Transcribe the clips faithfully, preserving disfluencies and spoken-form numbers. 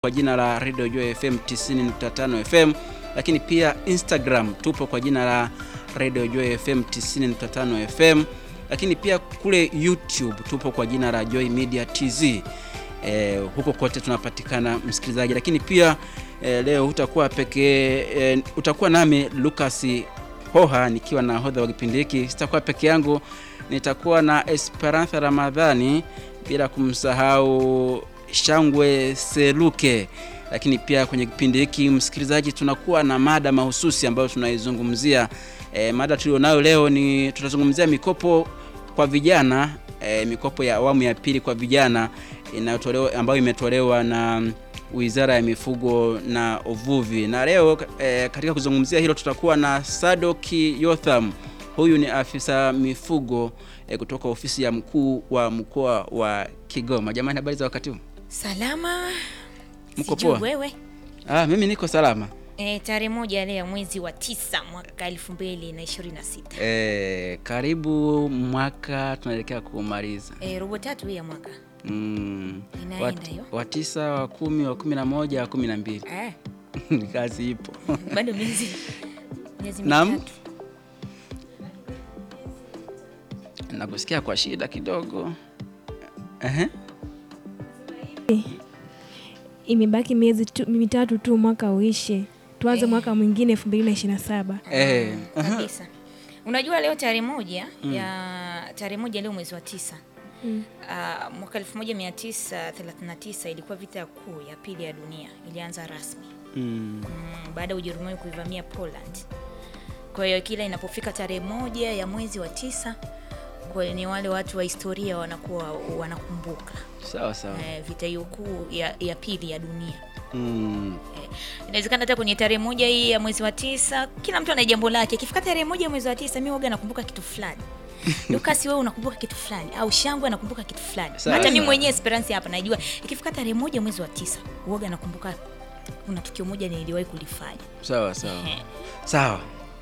kwa jina la Radio Joy F M tisini nukta tano F M, lakini pia Instagram tupo kwa jina la Radio Joy F M tisini nukta tano F M, lakini pia kule YouTube tupo kwa jina la Joy Media T Z. E, huko kote tunapatikana msikilizaji, lakini pia e, leo utakuwa peke e, utakuwa nami Lucas Hoha nikiwa na hodha wa kipindi hiki. Sitakuwa peke yangu, nitakuwa na Esperanza Ramadhani, bila kumsahau Shangwe Seluke. Lakini pia kwenye kipindi hiki msikilizaji, tunakuwa na mada mahususi ambayo tunaizungumzia. E, mada tulionayo leo ni tutazungumzia mikopo kwa vijana, e, mikopo ya awamu ya pili kwa vijana inayotolewa ambayo imetolewa na Wizara ya Mifugo na Uvuvi. Na leo e, katika kuzungumzia hilo tutakuwa na Sadoki Yotham. Huyu ni afisa mifugo e, kutoka ofisi ya mkuu wa mkoa wa Kigoma. Jamani, habari za wakati huu? Salama. Mko poa? Wewe? Ah, mimi niko salama. E, tarehe moja leo mwezi wa tisa mwaka elfu mbili na ishirini na sita. Eh, karibu mwaka tunaelekea kumaliza. Eh, robo tatu ya mwaka. Mm. Inaenda hiyo. Wa tisa, wa kumi, wa kumi na moja, wa kumi na mbili. Eh. Kazi ipo. Bado miezi miezi Naam. mitatu. Nakusikia kwa shida kidogo. Eh. Imebaki miezi tu, mitatu tu mwaka uishe. Tuanze Eh. mwaka mwingine elfu mbili na ishirini na saba. Eh. Kabisa. Unajua leo tarehe moja Mm. ya tarehe moja leo mwezi wa tisa. Mm. Uh, mwaka elfu moja mia tisa thelathini na tisa ilikuwa vita kuu ya pili ya dunia, ilianza rasmi. Mm. Mm, baada ya Ujerumani kuivamia Poland. Kwa hiyo kila inapofika tarehe moja ya mwezi wa tisa, kwa ni wale watu wa historia wanakuwa wanakumbuka Sawa sawa. eh, vita hiyo kuu ya, ya pili ya dunia. Mm. Eh, inawezekana hata kwenye tarehe moja hii ya mwezi wa tisa kila mtu ana jambo lake. Ikifika tarehe moja ya mwezi wa tisa, mimi huaga nakumbuka kitu fulani. Lucas, wewe unakumbuka kitu fulani, au Shangwe anakumbuka kitu fulani. Sawa, Hata mimi sawa. mwenyewe Esperance hapa najua ikifika tarehe moja mwezi wa tisa, huaga nakumbuka kuna tukio moja niliwahi kulifanya. Sawa sawa. Ehe. Sawa.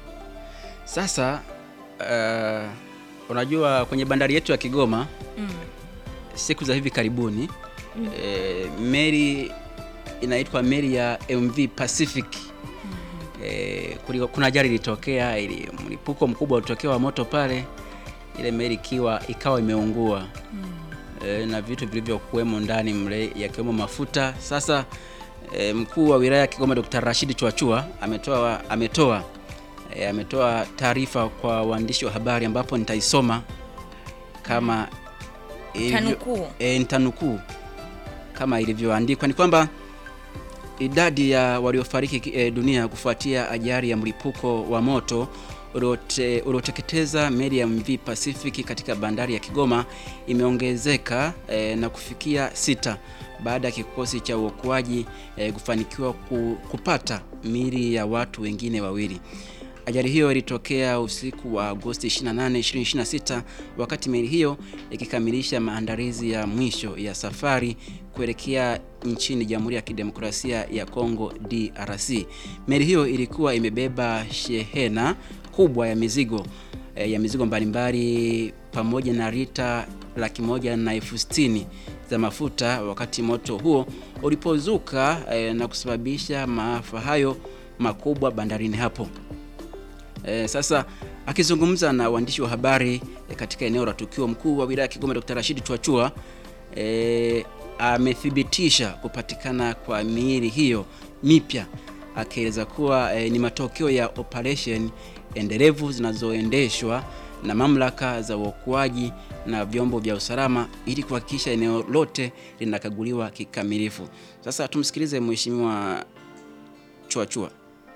Sasa uh, unajua kwenye bandari yetu ya Kigoma Mm. siku za hivi karibuni mm. eh, meli inaitwa meli ya M V Pacific. Mm-hmm. Eh, kuliko, kuna ajali ilitokea, ili mlipuko mkubwa ulitokea wa moto pale, ile meli ikiwa ikawa imeungua. Mm. Eh, na vitu vilivyokuwemo ndani mle yakiwemo mafuta. Sasa eh, mkuu wa wilaya ya Kigoma Daktari Rashid Chwachua ametoa ametoa E, ametoa taarifa kwa waandishi wa habari ambapo nitaisoma kama Tanukuu. E, nitanukuu kama ilivyoandikwa. Ni kwamba idadi ya waliofariki e, dunia kufuatia ajali ya mlipuko wa moto uliote, ulioteketeza meli ya M V Pacific katika bandari ya Kigoma imeongezeka e, na kufikia sita baada ya kikosi cha uokoaji e, kufanikiwa ku, kupata miili ya watu wengine wawili. Ajali hiyo ilitokea usiku wa Agosti ishirini na nane, ishirini ishirini na sita wakati meli hiyo ikikamilisha maandalizi ya mwisho ya safari kuelekea nchini Jamhuri ya Kidemokrasia ya Kongo D R C. Meli hiyo ilikuwa imebeba shehena kubwa ya mizigo e, ya mizigo mbalimbali pamoja na lita laki moja na elfu sitini za mafuta wakati moto huo ulipozuka e, na kusababisha maafa hayo makubwa bandarini hapo. E, sasa akizungumza na waandishi wa habari e, katika eneo la tukio, mkuu wa wilaya ya Kigoma Daktari Rashid Chwachua e, amethibitisha kupatikana kwa miili hiyo mipya, akieleza kuwa e, ni matokeo ya operation endelevu zinazoendeshwa na mamlaka za uokoaji na vyombo vya usalama ili kuhakikisha eneo lote linakaguliwa kikamilifu. Sasa tumsikilize Mheshimiwa Chwachua.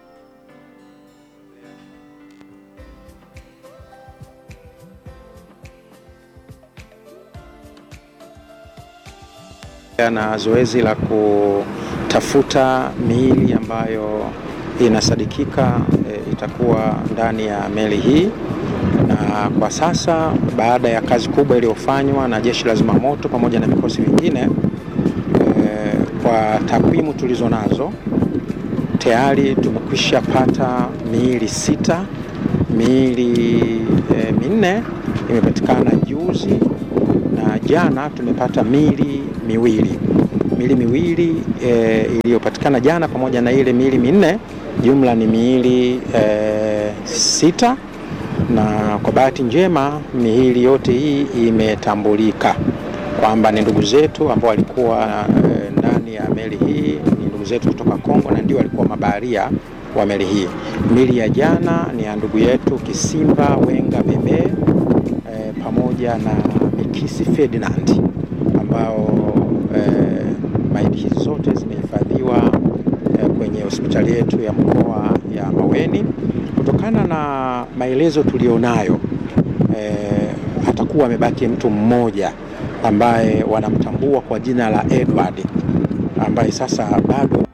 Na zoezi la kutafuta miili ambayo inasadikika e, itakuwa ndani ya meli hii, na kwa sasa baada ya kazi kubwa iliyofanywa na Jeshi la Zimamoto pamoja na vikosi vingine e, kwa takwimu tulizo nazo tayari tumekwisha pata miili sita. Miili e, minne imepatikana juzi na jana tumepata miili miwili. miili miwili e, iliyopatikana jana pamoja na ile miili minne, jumla ni miili e, sita, na kwa bahati njema miili yote hii imetambulika kwamba ni ndugu zetu ambao walikuwa e, ndani ya meli hii, ni ndugu zetu kutoka Kongo na ndio walikuwa mabaharia wa meli hii. Miili ya jana ni ya ndugu yetu Kisimba Wenga Bebe e, pamoja na Mikisi Ferdinand ambao e, maiti hizi zote zimehifadhiwa e, kwenye hospitali yetu ya mkoa ya Maweni. Kutokana na maelezo tulionayo e, atakuwa amebaki mtu mmoja ambaye wanamtambua kwa jina la Edward, ambaye sasa bado.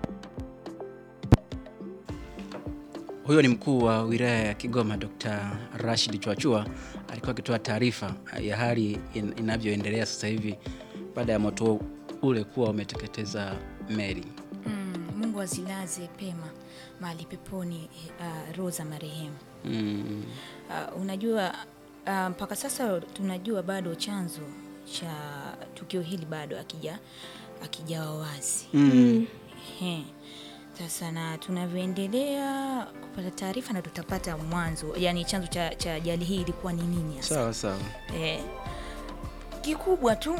Huyo ni mkuu wa wilaya ya Kigoma Dokta Rashid Chwachua alikuwa akitoa taarifa ya hali in, inavyoendelea sasa hivi baada ya moto ule kuwa umeteketeza meli. Mm, Mungu azilaze pema mahali peponi uh, roza marehemu. Mm. Uh, unajua mpaka uh, sasa tunajua bado chanzo cha tukio hili bado akija akijawa wazi. Mm. He. Sasa na tunavyoendelea kupata taarifa na tutapata mwanzo, yani chanzo cha cha ajali hii ilikuwa ni nini hasa. Sawa sawa. Eh. Kikubwa tu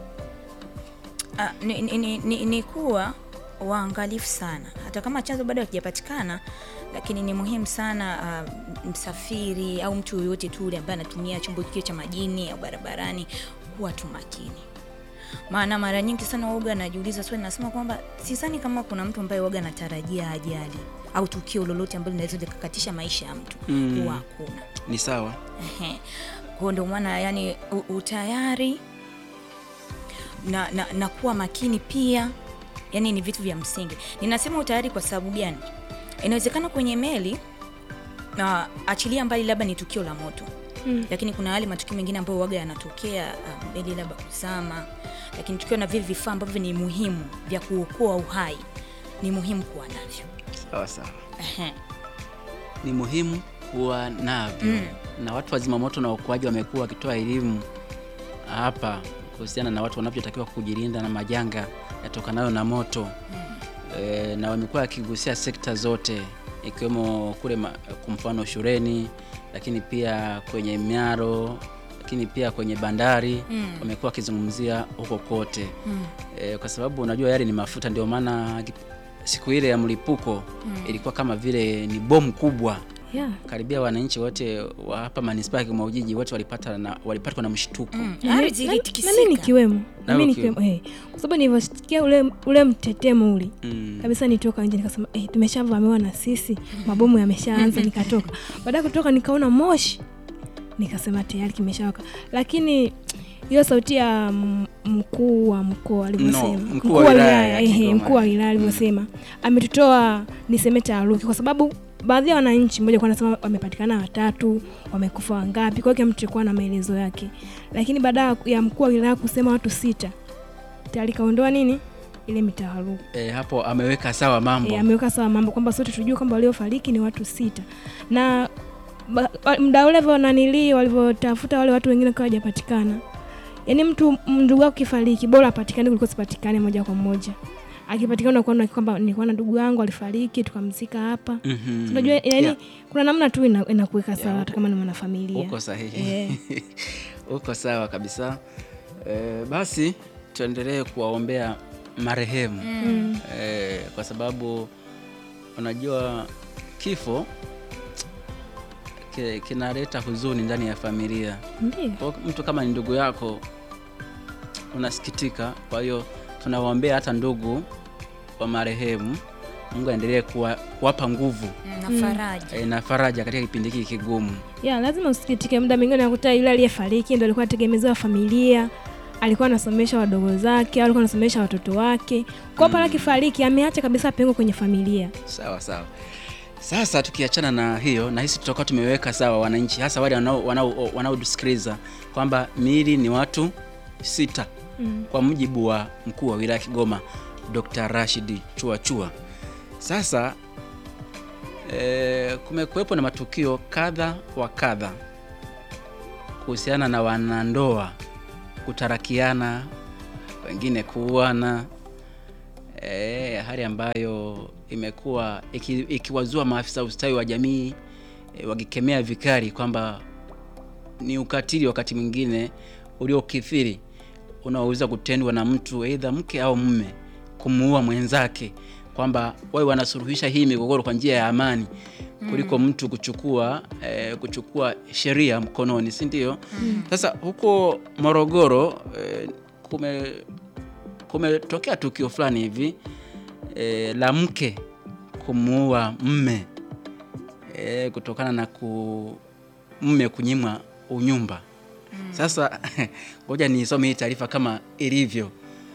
ah, ni, ni, ni, ni kuwa waangalifu sana. Hata kama chanzo bado hakijapatikana, lakini ni muhimu sana uh, msafiri au mtu yoyote tu yule ambaye anatumia chombo kile cha majini au barabarani kuwa tu makini. Maana mara nyingi sana woga anajiuliza swali, nasema kwamba sidhani kama kuna mtu ambaye woga anatarajia ajali au tukio lolote ambalo linaweza likakatisha maisha ya mtu. Mm. Huwa hakuna. Ni sawa. Ehe. Kwa ndio maana yani utayari na, na, na kuwa makini pia yani ni vitu vya msingi. Ninasema utayari kwa sababu gani? Inawezekana kwenye meli na achilia mbali labda ni tukio la moto. Mm. Lakini kuna yale matukio mengine ambayo waga yanatokea, um, meli labda kuzama, lakini tukio na vile vifaa ambavyo ni muhimu vya kuokoa uhai ni muhimu kuwa navyo. Sawa sawa. Ehe. Ni muhimu kuwa navyo. Mm. Na watu wa zimamoto na uokoaji wamekuwa wakitoa elimu hapa kuhusiana na watu wanavyotakiwa kujilinda na majanga yatokanayo na moto. Mm. E, na wamekuwa wakigusia sekta zote ikiwemo kule kwa mfano shuleni, lakini pia kwenye miaro, lakini pia kwenye bandari. Mm. Wamekuwa wakizungumzia huko kote. Mm. E, kwa sababu unajua yale ni mafuta, ndio maana siku ile ya mlipuko mm. ilikuwa kama vile ni bomu kubwa. Yeah. Karibia wananchi wote wa hapa manispaa ya Kigoma Ujiji wote walipata na walipatwa na mshtuko. Mm. Ardhi ilitikisika. Na mimi nikiwemo. Na mimi nikiwemo. Eh. Kwa sababu nilivyosikia ule ule mtetemo ule. Mm. Kabisa nitoka nje nikasema eh tumeshavamiwa na sisi. Mabomu yameshaanza nikatoka. Baada ya kutoka nikaona moshi. Nikasema tayari kimeshawaka. Lakini hiyo sauti ya mkuu wa mkoa alivyosema, no, mkuu wa wilaya, ehe, mkuu wa wilaya alivyosema, mm. ametutoa niseme taharuki kwa sababu baadhi ya wananchi mmoja kwa anasema wamepatikana watatu, wamekufa wangapi, kwa hiyo mtu alikuwa na maelezo yake. Lakini baada ya mkuu wa wilaya kusema watu sita, tayari kaondoa nini? Ile mitaharuki. Eh, hapo ameweka sawa mambo. Eh, ameweka sawa mambo kwamba sote tujue kwamba waliofariki ni watu sita. Na muda ule wananili walivyotafuta wale watu wengine kwa hajapatikana. Yaani mtu ndugu wako kifariki bora apatikane kuliko sipatikane moja kwa moja. Akipatikana kwa kwamba nilikuwa na ndugu yangu alifariki tukamzika hapa. Mm-hmm. Unajua yani yeah. kuna namna tu inakuweka ina sawa hata yeah, kama ni mwanafamilia. Uko sahihi. Yeah. Uko sawa kabisa. E, basi tuendelee kuwaombea marehemu. Mm. E, kwa sababu unajua kifo kinaleta huzuni ndani ya familia. Ndiyo. Kwa mtu kama ni ndugu yako unasikitika, kwa hiyo tunawaombea hata ndugu wa marehemu, Mungu aendelee kuwa, kuwapa nguvu na faraja. E, na faraja katika kipindi hiki kigumu. Ya, lazima usikitike, muda mwingine unakuta yule aliyefariki ndio alikuwa ategemezewa familia, alikuwa anasomesha wadogo zake, alikuwa anasomesha watoto wake. Kwa pala kifariki ameacha kabisa pengo kwenye familia. Sawa sawa. Sasa tukiachana na hiyo, na hisi tutakuwa tumeweka sawa wananchi, hasa wale wanao wanao wanaodusikiliza kwamba miili ni watu sita. Mm. Kwa mujibu wa mkuu wa wilaya Kigoma Dokta Rashid Chwachua. Sasa e, kumekuwepo na matukio kadha wa kadha kuhusiana na wanandoa kutarakiana, wengine kuuana, E, hali ambayo imekuwa iki, ikiwazua maafisa ustawi wa jamii e, wakikemea vikali kwamba ni ukatili wakati mwingine uliokithiri unaoweza kutendwa na mtu aidha mke au mume kumuua mwenzake, kwamba wao wanasuluhisha hii migogoro kwa njia ya amani kuliko mm. mtu kuchukua eh, kuchukua sheria mkononi, si ndio? Mm. Sasa huko Morogoro eh, kume kumetokea tukio fulani hivi eh, la mke kumuua mume eh, kutokana na ku mume kunyimwa unyumba. Mm. Sasa ngoja nisome hii taarifa kama ilivyo.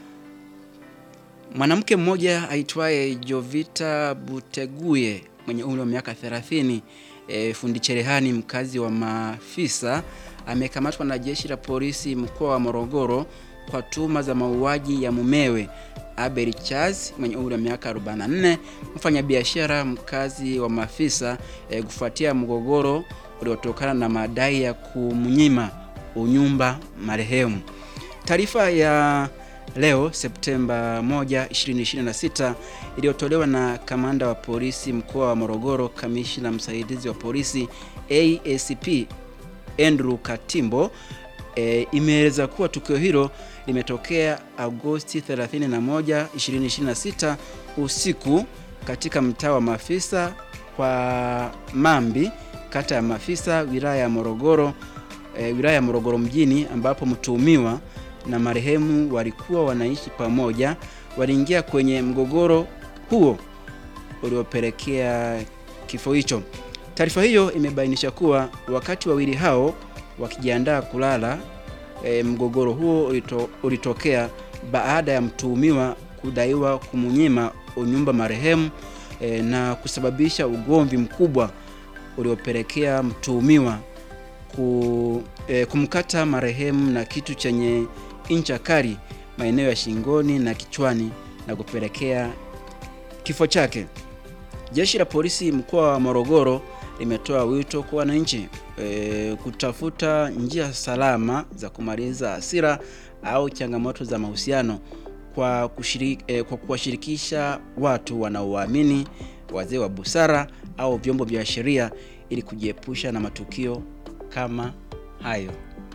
Mwanamke mmoja aitwaye Jovita Buteguye mwenye umri wa miaka thelathini, e, fundi cherehani, mkazi wa Mafisa, amekamatwa na jeshi la polisi mkoa wa Morogoro kwa tuhuma za mauaji ya mumewe Abel Charles mwenye umri wa miaka arobaini na nne, mfanyabiashara mkazi wa Mafisa, e, kufuatia mgogoro uliotokana na madai ya kumnyima unyumba marehemu. Taarifa ya leo Septemba moja, ishirini ishirini na sita iliyotolewa na kamanda wa polisi mkoa wa Morogoro, kamishna msaidizi wa polisi A S P Andrew Katimbo, e, imeeleza kuwa tukio hilo limetokea Agosti thelathini na moja, ishirini ishirini na sita usiku katika mtaa wa Mafisa kwa Mambi, kata ya Mafisa, wilaya ya Morogoro, e, wilaya ya Morogoro mjini, ambapo mtuhumiwa na marehemu walikuwa wanaishi pamoja. Waliingia kwenye mgogoro huo uliopelekea kifo hicho. Taarifa hiyo imebainisha kuwa wakati wawili hao wakijiandaa kulala, e, mgogoro huo ulito, ulitokea baada ya mtuhumiwa kudaiwa kumnyima unyumba marehemu, e, na kusababisha ugomvi mkubwa uliopelekea mtuhumiwa ku, e, kumkata marehemu na kitu chenye incha kali maeneo ya shingoni na kichwani na kupelekea kifo chake. Jeshi la polisi mkoa wa Morogoro limetoa wito kwa wananchi e, kutafuta njia salama za kumaliza hasira au changamoto za mahusiano kwa kushiriki, e, kwa kuwashirikisha watu wanaoamini, wazee wa busara au vyombo vya sheria ili kujiepusha na matukio kama hayo.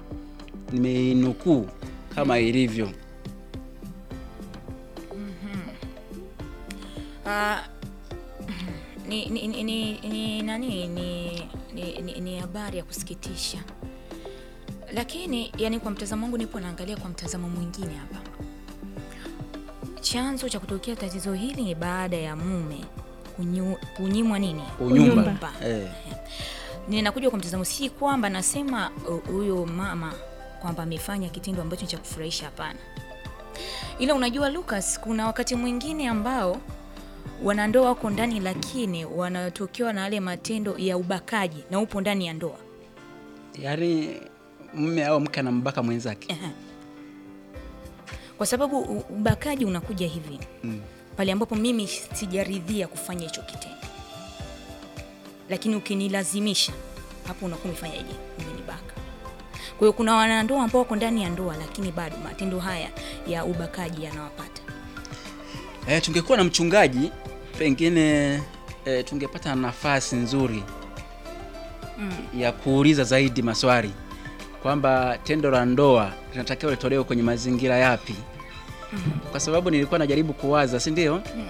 Nimeinukuu kama ilivyo. Mhm. Ah, ni ni ni ni ni nani ni ni ni, ni habari ya kusikitisha. Lakini yani kwa mtazamo wangu nipo naangalia kwa mtazamo mwingine hapa. Chanzo cha kutokea tatizo hili ni baada ya mume kunyu, kunyimwa nini? Unyumba. Eh. Ninakuja kwa mtazamo, si kwamba nasema huyo mama kwamba amefanya kitendo ambacho cha kufurahisha, hapana. Ila unajua Lucas, kuna wakati mwingine ambao wanandoa wako ndani lakini wanatokewa na wale matendo ya ubakaji na upo ndani ya ndoa. Yaani mume au mke anambaka mwenzake. Uh-huh. Kwa sababu ubakaji unakuja hivi. Mm. Pale ambapo mimi sijaridhia kufanya hicho kitendo, lakini ukinilazimisha, hapo unakuwa umefanyaje? Umenibaka. Kwa hiyo kuna wanandoa ambao wako ndani ya ndoa lakini bado matendo haya ya ubakaji yanawapata. Eh, tungekuwa na mchungaji pengine eh, tungepata nafasi nzuri mm. ya kuuliza zaidi maswali kwamba tendo la ndoa linatakiwa litolewe kwenye mazingira yapi. Mm-hmm. Kwa sababu nilikuwa najaribu kuwaza, si ndio? Mm.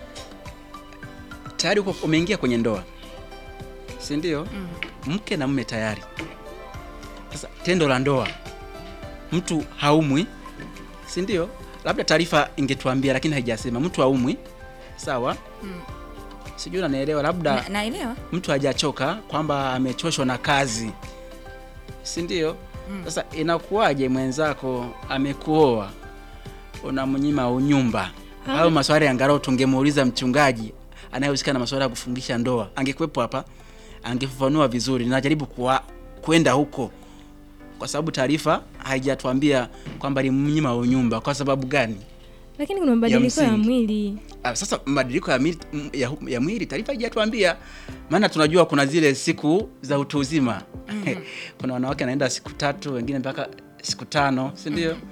Tayari umeingia kwenye ndoa, si ndio? Mm. Mke na mume tayari. Sasa tendo la ndoa mtu haumwi, si ndio? Labda taarifa ingetuambia lakini haijasema mtu haumwi. Sawa? Mm. Sijui naelewa, labda na, naelewa. Mtu hajachoka kwamba amechoshwa na kazi, si ndio? Mm. Sasa inakuwaje mwenzako amekuoa unamnyima unyumba? Hayo maswali angalau tungemuuliza mchungaji anayehusika na masuala ya kufungisha ndoa. Angekuepo hapa angefafanua vizuri. Ninajaribu kuwa kwenda huko kwa sababu taarifa haijatuambia kwamba alimnyima unyumba kwa sababu gani. Lakini kuna mabadiliko ya, ya mwili. Ah, sasa mabadiliko ya mwili ya, ya mwili taarifa haijatuambia. Maana tunajua kuna zile siku za utu uzima. Mm-hmm. Kuna wanawake wanaenda siku tatu, wengine mpaka siku tano, si ndio? Mm-hmm.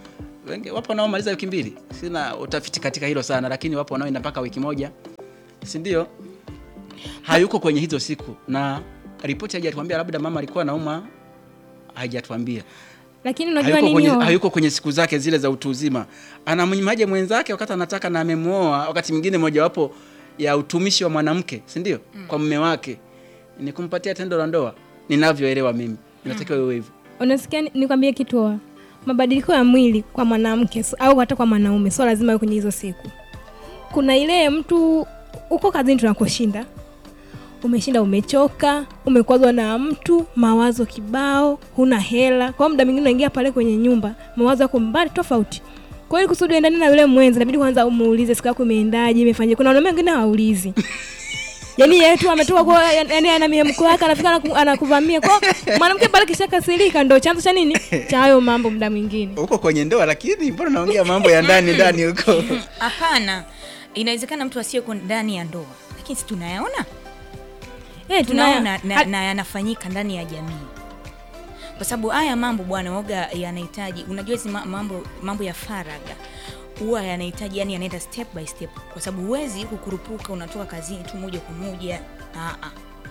wengi wapo wanaomaliza wiki mbili. Sina utafiti katika hilo sana, lakini wapo wanaoenda mpaka wiki moja, si ndio? Hayuko kwenye hizo siku, na ripoti haijatuambia labda mama alikuwa anauma, haijatuambia. Lakini unajua hayuko nini? Kwenye, hayuko kwenye siku zake zile za utu uzima. Anamnyimaje mwenzake wakati anataka na amemuoa, wakati mwingine moja wapo ya utumishi wa mwanamke, si ndio? Mm. Kwa mume wake ni kumpatia tendo la ndoa. Ninavyoelewa mimi, inatakiwa iwe hivyo. Unasikia, nikwambie kitu, mabadiliko ya mwili kwa mwanamke au hata kwa mwanaume sio lazima iwe kwenye hizo siku. Kuna ile mtu uko kazini tunakoshinda, umeshinda, umechoka, umekwazwa na mtu, mawazo kibao, huna hela. Kwa muda mwingine unaingia pale kwenye nyumba, mawazo yako mbali tofauti. Kwa hiyo kusudi uendane na yule mwenzi, inabidi kwanza umuulize siku yako imeendaje, imefanyije. Kuna wanaume wengine hawaulizi. Yaani yeye tu ametoka kwa, yaani ana miemko yake, anafika anakuvamia. Kwa mwanamke pale kisha kasirika, ndio chanzo cha nini? Cha hayo mambo muda mwingine. Uko kwenye ndoa, lakini mbona naongea mambo ya ndani ndani huko? Hapana. Inawezekana mtu asiyeko ndani ya ndoa, lakini si tunayaona? Eh, tunaona na, na yanafanyika ndani ya jamii. Kwa sababu haya mambo bwana woga yanahitaji, unajua hizo mambo mambo ya faraga huwa yanahitaji, yani yanaenda step by step, kwa sababu huwezi kukurupuka unatoka kazini tu moja kwa moja. A a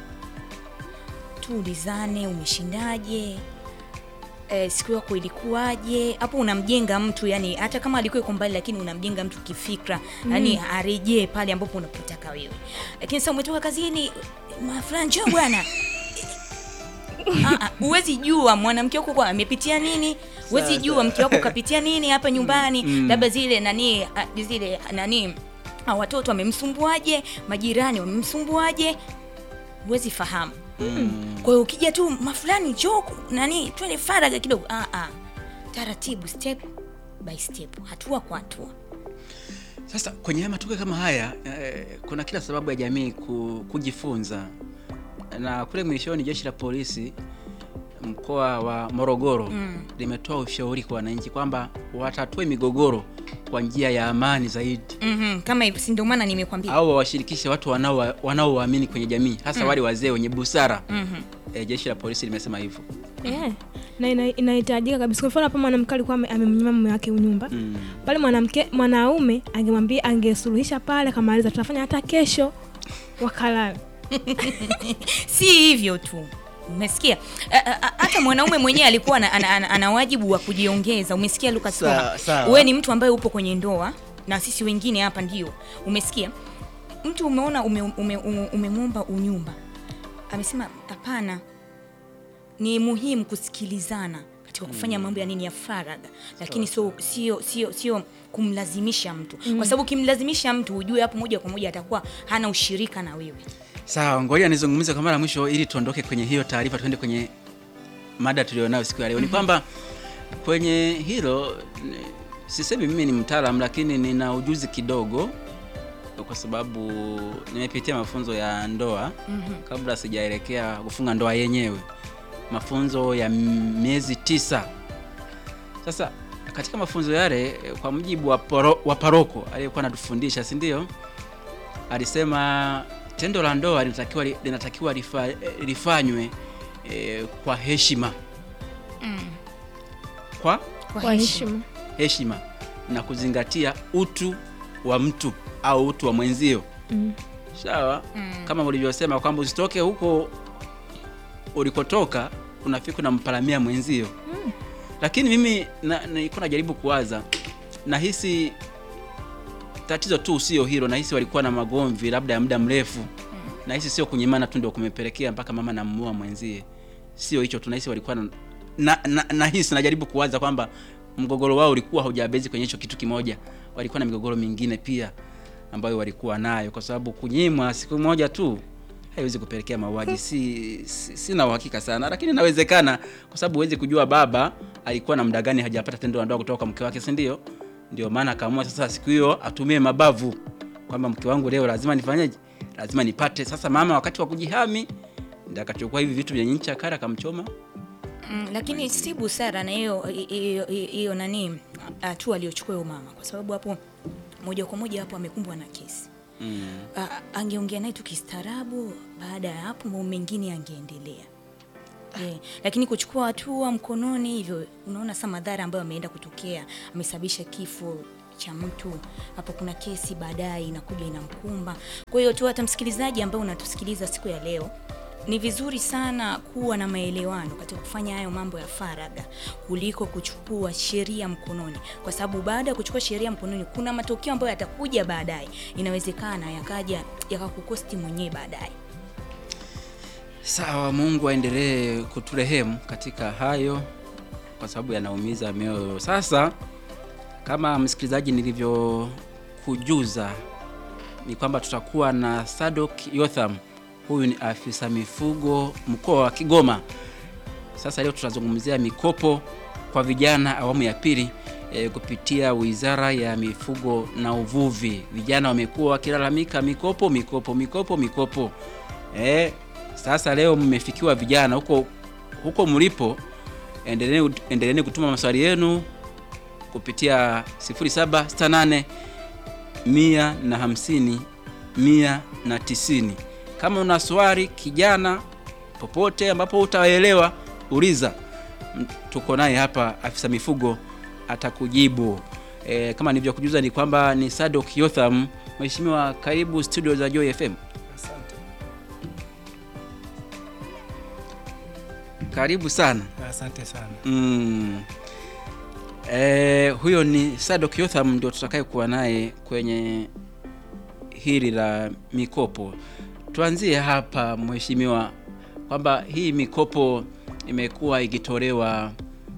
tuulizane, umeshindaje, e, siku yako ilikuwaje. Hapo unamjenga mtu, yani hata kama alikuwa yuko mbali, lakini unamjenga mtu kifikra, mm. yani arejee pale ambapo unapotaka wewe. Lakini sasa umetoka kazini, mafranja bwana Ah, uwezi jua mwanamke wako kwa amepitia nini, uwezi jua mke wako kapitia nini hapa nyumbani, mm. labda zile nani zile nani watoto wamemsumbuaje, majirani wamemsumbuaje, uwezi fahamu. Mm. Kwa hiyo ukija tu mafulani joko nani twende faraga kidogo, ah ah, taratibu, step by step, hatua kwa hatua. Sasa kwenye matukio kama haya eh, kuna kila sababu ya jamii kujifunza. Na kule mwishoni jeshi la polisi mkoa wa Morogoro mm. limetoa ushauri kwa wananchi kwamba watatue migogoro kwa njia ya amani zaidi. Mhm, kama hivyo, si ndio maana nimekwambia. Au washirikishe watu wanao wanaoamini kwenye jamii, hasa mm. wale wazee wenye busara. Mhm. E, jeshi la polisi limesema hivyo. Eh. Na inahitajika kabisa. Kwa mfano hapa mwanamke alikuwa amemnyima mume wake nyumba. Mm. Pale mwanamke mwanaume angemwambia, angesuluhisha pale, kamaliza tutafanya hata kesho wakalala. Si hivyo tu, umesikia? Hata mwanaume mwenyewe alikuwa ana, ana, ana wajibu wa kujiongeza. Umesikia Lucas? Wewe ni mtu ambaye upo kwenye ndoa na sisi wengine hapa ndio. Umesikia? Mtu umeona umemwomba ume, ume, ume unyumba, amesema hapana. Ni muhimu kusikilizana katika kufanya mambo ya nini ya faraga, lakini sio sio sio sio kumlazimisha mtu. Mm. Kwa sababu kimlazimisha mtu ujue hapo moja kwa moja atakuwa hana ushirika na wewe. Sawa, ngoja nizungumze kwa mara mwisho ili tuondoke kwenye hiyo taarifa, tuende kwenye mada tulionayo siku ya leo. Mm-hmm. Ni kwamba kwenye hilo sisemi mimi ni mtaalamu, lakini nina ujuzi kidogo kwa sababu nimepitia mafunzo ya ndoa. Mm-hmm. kabla sijaelekea kufunga ndoa yenyewe. Mafunzo ya miezi tisa. Sasa katika mafunzo yale, kwa mujibu wa, poro, wa paroko aliyekuwa anatufundisha, si ndio? Alisema tendo la ndoa linatakiwa linatakiwa lifa, lifanywe e, kwa heshima. Mm. Kwa kwa heshima. Heshima na kuzingatia utu wa mtu au utu wa mwenzio. Mm. Sawa? Mm. Kama ulivyosema kwamba usitoke huko ulikotoka unafika na mpalamia mwenzio. Mm. Lakini mimi nilikuwa najaribu kuwaza, nahisi tatizo tu sio hilo, nahisi walikuwa na magomvi labda ya muda mrefu. Mm. Nahisi sio kunyimana tu ndio kumepelekea mpaka mama namuoa mwenzie. Sio hicho, tunahisi walikuwa na na, na nahisi najaribu kuwaza kwamba mgogoro wao ulikuwa haujabezi kwenye hicho kitu kimoja. Walikuwa na migogoro mingine pia ambayo walikuwa nayo, kwa sababu kunyimwa siku moja tu haiwezi kupelekea mauaji. Si, si sina uhakika sana, lakini inawezekana, kwa sababu huwezi kujua baba alikuwa na muda gani hajapata tendo la ndoa kutoka kwa mke wake, si ndio? Ndio maana akaamua sasa siku hiyo atumie mabavu kwamba mke wangu leo lazima nifanyeje, lazima nipate. Sasa mama wakati wa kujihami ndio akachukua hivi vitu vya ncha kara akamchoma. Mm, lakini si busara na hiyo hiyo nani tu aliochukua mama, kwa sababu hapo moja kwa moja hapo amekumbwa na kesi. Mm. Uh, angeongea naye tu kistaarabu, baada ya hapo mambo mengine angeendelea. Eh, lakini kuchukua hatua mkononi hivyo, unaona sasa madhara ambayo ameenda kutokea, amesababisha kifo cha mtu, hapo kuna kesi baadaye inakuja inamkumba. Kwa hiyo tu hata msikilizaji ambaye unatusikiliza siku ya leo, ni vizuri sana kuwa na maelewano katika kufanya hayo mambo ya faragha kuliko kuchukua sheria mkononi, kwa sababu baada ya kuchukua sheria mkononi kuna matokeo ambayo yatakuja baadaye, inawezekana yakaja yakakukosti mwenyewe baadaye. Sawa, Mungu aendelee kuturehemu katika hayo kwa sababu yanaumiza mioyo. Sasa kama msikilizaji nilivyokujuza ni kwamba tutakuwa na Sadok Yotham. Huyu ni afisa mifugo mkoa wa Kigoma. Sasa leo tutazungumzia mikopo kwa vijana awamu ya pili e, kupitia Wizara ya Mifugo na Uvuvi. Vijana wamekuwa wakilalamika mikopo mikopo mikopo mikopo. Eh, sasa leo mmefikiwa vijana huko huko mlipo. Endeleeni endeleeni kutuma maswali yenu kupitia sifuri saba sita nane mia na hamsini mia na tisini. Kama una swali kijana popote ambapo utaelewa, uliza. Tuko naye hapa afisa mifugo atakujibu. E, kama nilivyokujuza ni kwamba ni Sadok Yotham. Mheshimiwa, karibu studio za Joy F M. Asante. Karibu sana. Asante sana. Mm. E, huyo ni Sadok Yotham ndio tutakaye kuwa naye kwenye hili la mikopo. Tuanzie hapa mheshimiwa, kwamba hii mikopo imekuwa ikitolewa,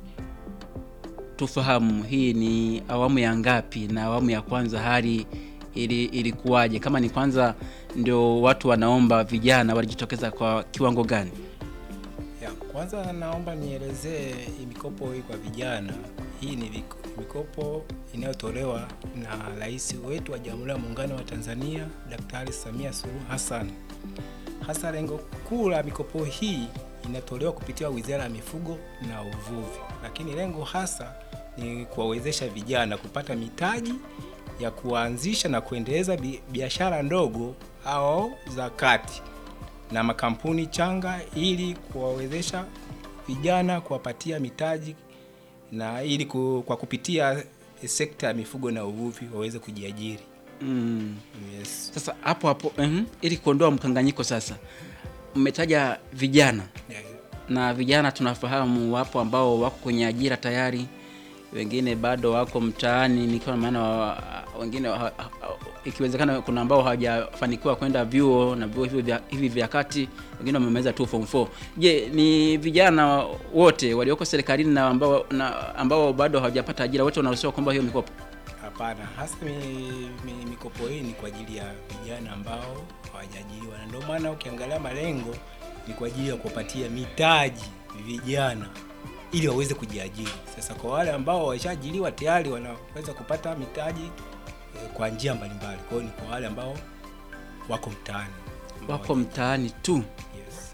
tufahamu hii ni awamu ya ngapi na awamu ya kwanza hali ili ilikuwaje? Kama ni kwanza ndio watu wanaomba, vijana walijitokeza kwa kiwango gani? Ya, kwanza naomba nielezee mikopo hii kwa vijana. Hii ni mikopo inayotolewa na Rais wetu wa Jamhuri ya Muungano wa Tanzania Daktari Samia Suluhu Hassan. Hasa lengo kuu la mikopo hii inatolewa kupitia Wizara ya Mifugo na Uvuvi. Lakini lengo hasa ni kuwawezesha vijana kupata mitaji ya kuanzisha na kuendeleza biashara ndogo au za kati na makampuni changa, ili kuwawezesha vijana kuwapatia mitaji na ili ku, kwa kupitia sekta ya mifugo na uvuvi waweze kujiajiri. Mm. Yes. Sasa hapo hapo uh-huh, ili kuondoa mkanganyiko sasa, mmetaja vijana. Yeah, yeah. Na vijana tunafahamu wapo ambao wako kwenye ajira tayari, wengine bado wako mtaani, nikiwa maana wa, wengine wa, ikiwezekana kuna ambao hawajafanikiwa kwenda vyuo na vyuo hivi vya hivi vya kati, wengine wamemaliza tu form four. Je, ni vijana wote walioko serikalini na ambao na ambao bado hawajapata ajira wote wanaruhusiwa kuomba hiyo mikopo? Hapana, hasa mi, mi, mikopo hii ni kwa ajili ya vijana ambao hawajaajiriwa, na ndio maana ukiangalia malengo ni kwa ajili ya kupatia mitaji vijana ili waweze kujiajiri. Sasa kwa wale ambao washaajiriwa tayari wanaweza kupata mitaji eh, kwa njia mbalimbali. Kwa hiyo ni kwa wale ambao wako mtaani. Wako mtaani tu. Yes.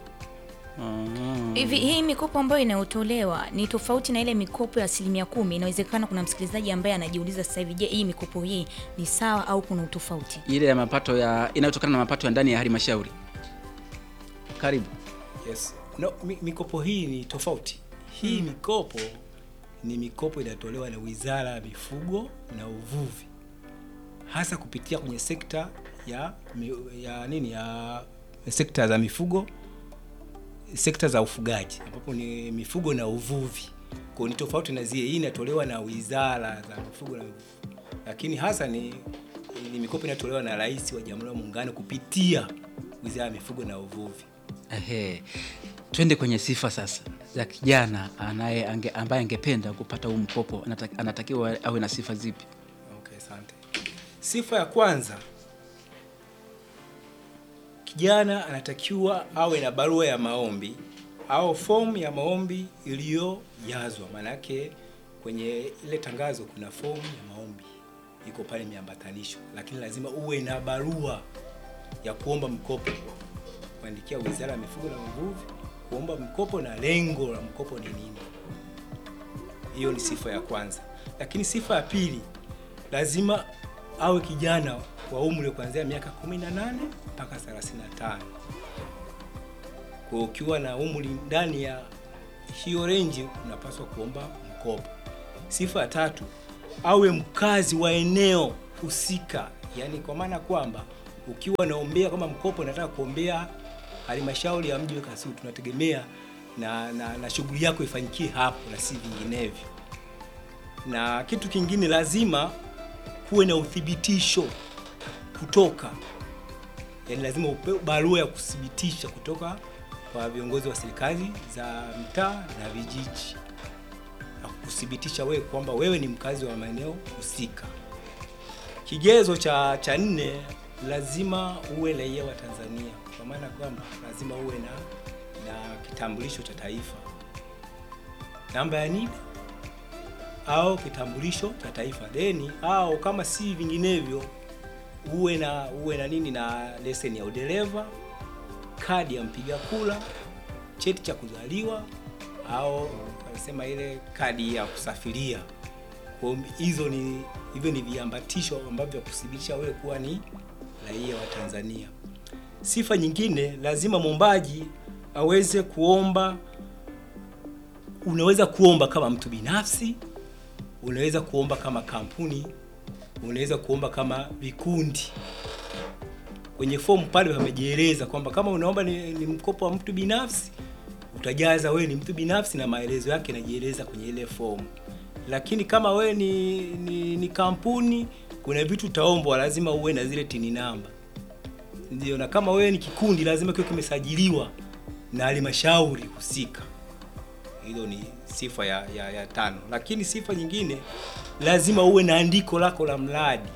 Hivi hii mikopo ambayo inayotolewa ni tofauti na ile mikopo ya asilimia kumi? Inawezekana kuna msikilizaji ambaye anajiuliza sasa hivi, je, hii mikopo hii ni sawa au kuna utofauti? Ile ya mapato ya inayotokana na mapato ya ndani ya halmashauri. Karibu. Yes. No, mikopo hii ni tofauti. Hii hmm. mikopo ni mikopo inatolewa na Wizara ya Mifugo na Uvuvi, hasa kupitia kwenye sekta ya ya nini ya sekta za mifugo, sekta za ufugaji, ambapo ni mifugo na uvuvi. Kwa ni tofauti na zile, hii inatolewa na Wizara za Mifugo na Uvuvi. Lakini hasa ni ni mikopo inatolewa na Rais wa Jamhuri ya Muungano kupitia Wizara ya Mifugo na Uvuvi. Ehe. Twende kwenye sifa sasa za kijana anaye ange, ambaye angependa kupata huu mkopo, anataki, anatakiwa awe na sifa zipi? Okay, asante. Sifa ya kwanza, kijana anatakiwa awe na barua ya maombi au fomu ya maombi iliyojazwa. Maana yake kwenye ile tangazo kuna fomu ya maombi iko pale miambatanisho, lakini lazima uwe na barua ya kuomba mkopo, kuandikia Wizara ya Mifugo na Uvuvi kuomba mkopo na lengo la mkopo ni nini. Hiyo ni sifa ya kwanza. Lakini sifa ya pili, lazima awe kijana wa umri kuanzia miaka kumi na nane mpaka thelathini na tano. Kwa ukiwa na umri ndani ya hiyo range unapaswa kuomba mkopo. Sifa ya tatu, awe mkazi wa eneo husika. Yaani kwa maana kwamba ukiwa naombea kama mkopo nataka kuombea halmashauri ya mji wa Kasulu, tunategemea na na, na shughuli yako ifanyikie hapo na si vinginevyo. Na kitu kingine, lazima kuwe na uthibitisho kutoka, yaani lazima upewe barua ya kuthibitisha kutoka kwa viongozi wa serikali za mtaa na vijiji, na kuthibitisha wewe kwamba wewe ni mkazi wa maeneo husika. Kigezo cha cha nne, lazima uwe raia wa Tanzania, kwa maana kwamba lazima uwe na na kitambulisho cha taifa, namba ya NIDA au kitambulisho cha taifa deni, au kama si vinginevyo uwe na uwe na nini na leseni ya udereva, kadi ya mpiga kura, cheti cha kuzaliwa, au wanasema ile kadi ya kusafiria. Kwa hizo ni hivyo ni viambatisho ambavyo kuthibitisha wewe kuwa ni raia wa Tanzania. Sifa nyingine, lazima mwombaji aweze kuomba. Unaweza kuomba kama mtu binafsi, unaweza kuomba kama kampuni, unaweza kuomba kama vikundi. Kwenye fomu pale wamejieleza kwamba kama unaomba ni, ni mkopo wa mtu binafsi, utajaza wewe ni mtu binafsi na maelezo yake yanajieleza kwenye ile fomu. Lakini kama wewe ni, ni ni kampuni, kuna vitu utaombwa, lazima uwe na zile tini namba. Ndio, na kama wewe ni kikundi, lazima kiwe kimesajiliwa na halmashauri husika. Hilo ni sifa ya, ya ya tano. Lakini sifa nyingine, lazima uwe na andiko lako la mradi.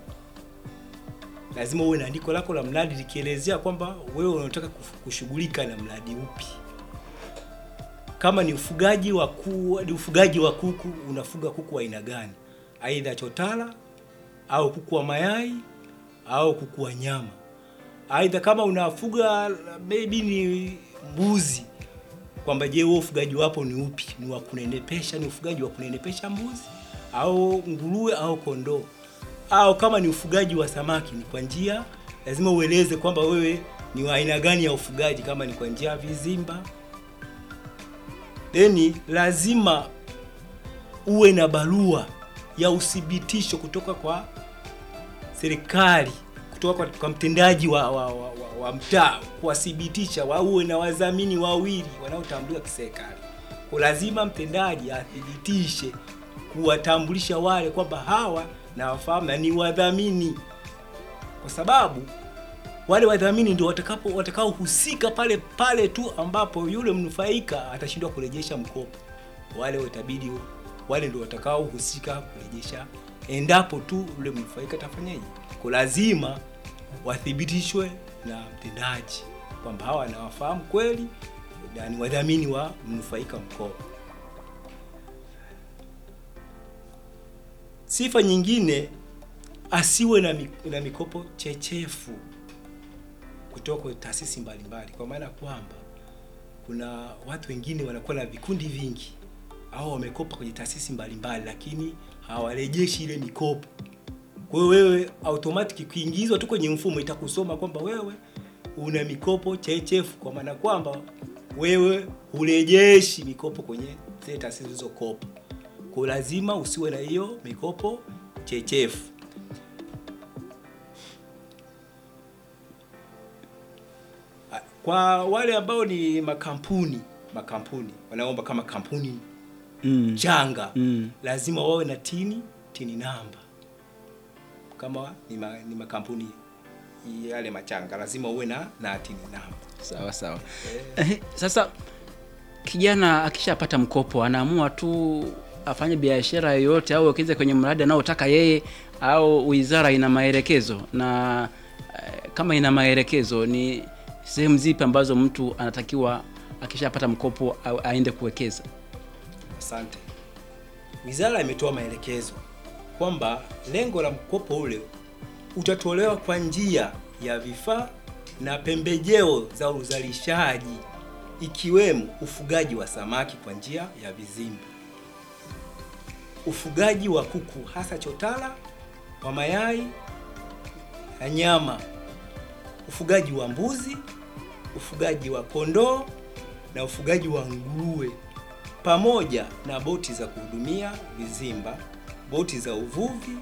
Lazima uwe na andiko lako la mradi likielezea kwamba wewe unataka kushughulika na mradi upi. Kama ni ufugaji wa kuku, ni ufugaji wa kuku, unafuga kuku wa aina gani? Aidha chotara au kuku wa mayai au kuku wa nyama. Aidha kama unafuga maybe ni mbuzi, kwamba je, wewe ufugaji wapo ni upi? Ni wa kunenepesha, ni ufugaji wa kunenepesha mbuzi au nguruwe au kondoo. Au kama ni ufugaji wa samaki, ni kwa njia, lazima ueleze kwamba wewe ni wa aina gani ya ufugaji, kama ni kwa njia ya vizimba. Deni, lazima uwe na barua ya uthibitisho kutoka kwa serikali, kutoka kwa, kwa mtendaji wa wa, wa, wa, wa mtaa, kuwathibitisha. Wa uwe na wadhamini wawili wanaotambuliwa kiserikali. Kwa lazima mtendaji athibitishe, kuwatambulisha wale kwamba hawa na wafahamu na ni wadhamini, kwa sababu wale wadhamini ndio watakapo watakao husika pale pale tu ambapo yule mnufaika atashindwa kurejesha mkopo. Wale watabidi wale ndio watakao husika kurejesha endapo tu yule mnufaika atafanyaje. Kwa lazima wathibitishwe na mtendaji kwamba hawa anawafahamu kweli na ni wadhamini wa mnufaika mkopo. Sifa nyingine, asiwe na, na mikopo chechefu kutoka kwa taasisi mbalimbali, kwa maana kwamba kuna watu wengine wanakuwa na vikundi vingi au wamekopa kwenye taasisi mbalimbali lakini hawarejeshi ile mikopo. Kwa hiyo wewe automatic kuingizwa tu kwenye mfumo itakusoma kwamba wewe una mikopo chechefu, kwa maana kwamba wewe hurejeshi mikopo kwenye zile taasisi zilizokopa. Kwa lazima usiwe na hiyo mikopo chechefu. Kwa wale ambao ni makampuni, makampuni wanaomba kama kampuni mm. changa mm. lazima wawe na tini tini namba. Kama ni, ma, ni makampuni yale machanga, lazima uwe na na tini namba. Sawa sawa. Eh, sasa kijana akishapata mkopo anaamua tu afanye biashara yoyote au akianza kwenye mradi anaotaka yeye, au wizara ina maelekezo? Na eh, kama ina maelekezo, ni sehemu zipi ambazo mtu anatakiwa akishapata mkopo aende kuwekeza? Asante. Wizara imetoa maelekezo kwamba lengo la mkopo ule utatolewa kwa njia ya vifaa na pembejeo za uzalishaji, ikiwemo ufugaji wa samaki kwa njia ya vizimba, ufugaji wa kuku hasa chotara wa mayai na nyama, ufugaji wa mbuzi ufugaji wa kondoo na ufugaji wa nguruwe, pamoja na boti za kuhudumia vizimba, boti za uvuvi,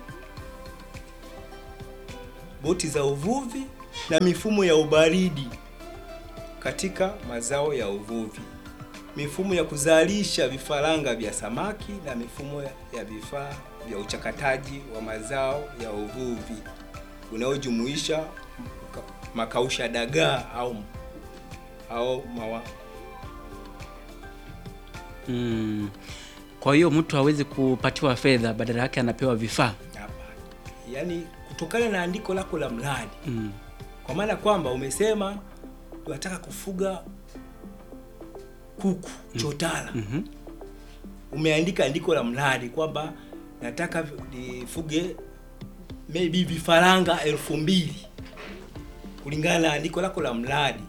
boti za uvuvi na mifumo ya ubaridi katika mazao ya uvuvi, mifumo ya kuzalisha vifaranga vya samaki na mifumo ya vifaa vya uchakataji wa mazao ya uvuvi unaojumuisha makausha dagaa au au mawa. Mm. Kwa hiyo mtu hawezi kupatiwa fedha, badala yake anapewa vifaa. Yaani kutokana na andiko lako la mradi. Mm. Kwa maana kwamba umesema unataka kufuga kuku chotara. Mm-hmm. Umeandika andiko la mradi kwamba nataka nifuge maybe vifaranga elfu mbili. Kulingana na andiko lako la mradi,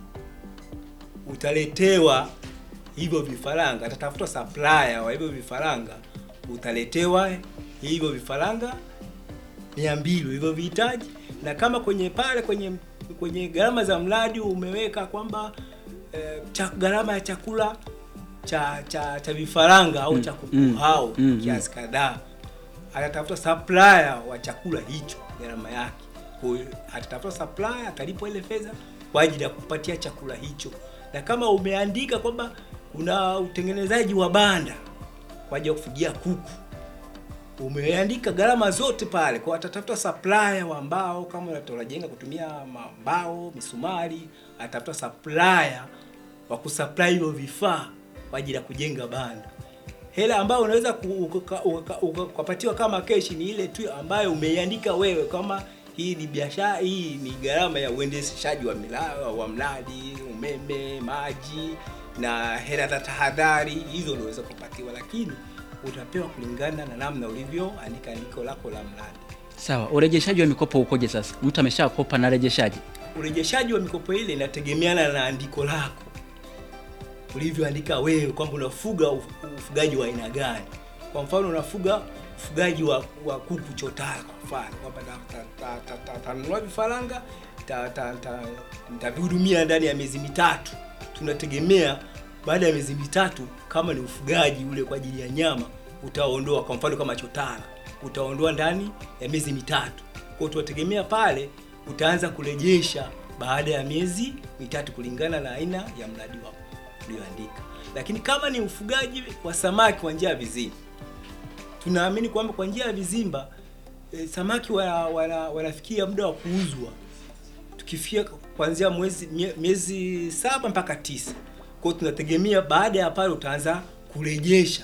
utaletewa hivyo vifaranga, atatafuta supplier wa hivyo vifaranga, utaletewa hivyo vifaranga mia mbili hivyo vihitaji. Na kama kwenye pale kwenye kwenye gharama za mradi umeweka kwamba eh, cha gharama ya chakula cha cha cha vifaranga au mm, cha kuku mm, hao mm, kiasi kadhaa, atatafuta supplier wa chakula hicho gharama yake. Kwa hiyo atatafuta supplier, atalipwa ile fedha kwa ajili ya kupatia chakula hicho. Na kama umeandika kwamba kuna utengenezaji wa banda kwa ajili ya kufugia kuku, umeandika gharama zote pale, kwa atatafuta supplier wa mbao. Kama unataka kutumia mbao, misumari, atatafuta supplier wa kusupply hivyo vifaa kwa ajili ya kujenga banda. Hela ambayo unaweza kupatiwa kama keshi ni ile tu ambayo umeiandika wewe, kama hii ni biashara, hii ni gharama ya uendeshaji wa milao wa mradi, umeme, maji na hela za tahadhari. Hizo unaweza kupatiwa, lakini utapewa kulingana na namna ulivyoandika andiko lako la mradi. Sawa. Urejeshaji wa mikopo ukoje sasa? Mtu ameshakopa na rejeshaji. Urejeshaji wa mikopo ile inategemeana na andiko lako ulivyoandika wewe, kwamba unafuga ufugaji wa aina gani. Kwa mfano unafuga ufugaji wa, wa kuku chotara kwa mfano, kwamba tanunua vifaranga nitavihudumia ndani ya miezi mitatu. Tunategemea baada ya miezi mitatu, kama ni ufugaji ule kwa ajili ya nyama, utaondoa kwa mfano kama chotara, utaondoa ndani ya miezi mitatu. Kwa hiyo tunategemea pale utaanza kurejesha baada ya miezi mitatu kulingana na aina ya mradi wako ulioandika. Lakini kama ni ufugaji wa samaki kwa njia ya vizimba, tunaamini kwamba kwa njia ya vizimba e, samaki wana, wana, wanafikia muda wa kuuzwa tukifikia kuanzia mwezi miezi saba mpaka tisa. Kwa hiyo tunategemea baada ya pale utaanza kurejesha.